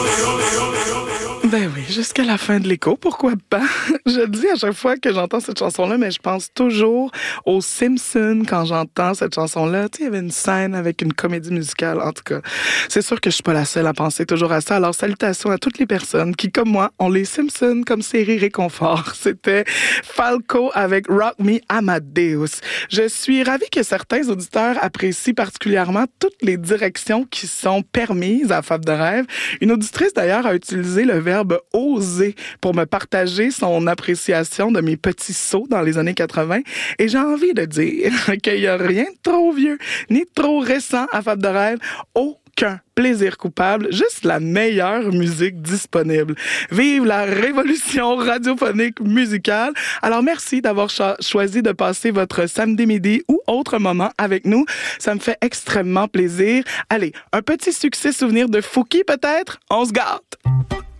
Ben oui, jusqu'à la fin de l'écho, pourquoi pas? Je le dis à chaque fois que j'entends cette chanson-là, mais je pense toujours aux Simpsons quand j'entends cette chanson-là. Tu sais, il y avait une scène avec une comédie musicale, en tout cas. C'est sûr que je suis pas la seule à penser toujours à ça. Alors, salutations à toutes les personnes qui, comme moi, ont les Simpsons comme série réconfort. C'était Falco avec Rock Me Amadeus. Je suis ravie que certains auditeurs apprécient particulièrement toutes les directions qui sont permises à Fab de rêve. Une auditrice, d'ailleurs, a utilisé le verbe oser pour me partager son appréciation de mes petits sauts dans les années 80. Et j'ai envie de dire qu'il n'y a rien de trop vieux ni de trop récent à Fab de rêve. Aucun plaisir coupable, juste la meilleure musique disponible. Vive la révolution radiophonique musicale. Alors merci d'avoir choisi de passer votre samedi midi ou autre moment avec nous. Ça me fait extrêmement plaisir. Allez, un petit succès souvenir de Fouki peut-être? On se gâte!